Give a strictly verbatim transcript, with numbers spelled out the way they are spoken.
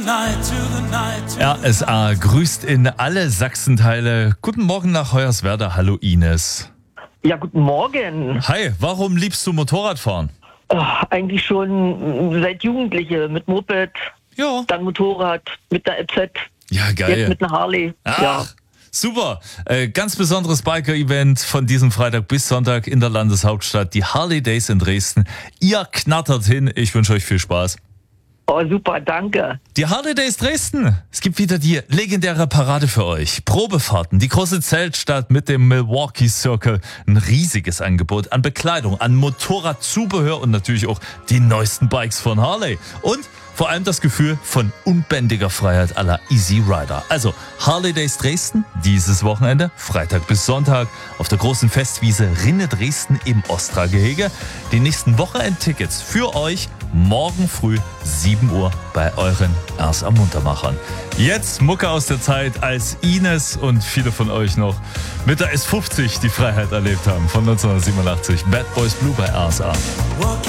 R S A grüßt in alle Sachsenteile. Guten Morgen nach Hoyerswerda. Hallo Ines. Ja, guten Morgen. Hi, warum liebst du Motorradfahren? Ach, eigentlich schon seit Jugendliche mit Moped, Ja. dann Motorrad, mit der F Z, Ja, geil. jetzt mit einer Harley. Ach, Ja. super. Äh, ganz besonderes Biker-Event von diesem Freitag bis Sonntag in der Landeshauptstadt. Die Harley Days in Dresden. Ihr knattert hin. Ich wünsche euch viel Spaß. Oh, super, danke. Die Harley Days Dresden. Es gibt wieder die legendäre Parade für euch. Probefahrten, die große Zeltstadt mit dem Milwaukee Circle. Ein riesiges Angebot an Bekleidung, an Motorradzubehör und natürlich auch die neuesten Bikes von Harley. Und vor allem das Gefühl von unbändiger Freiheit à la Easy Rider. Also Harley Days Dresden, dieses Wochenende, Freitag bis Sonntag, auf der großen Festwiese Rinne Dresden im Ostra-Gehege. Die nächsten Wochenendtickets für euch morgen früh sieben Uhr bei euren R S A Muntermachern. Jetzt Mucke aus der Zeit, als Ines und viele von euch noch mit der S fünfzig die Freiheit erlebt haben von neunzehnhundertsiebenundachtzig. Bad Boys Blue bei R S A.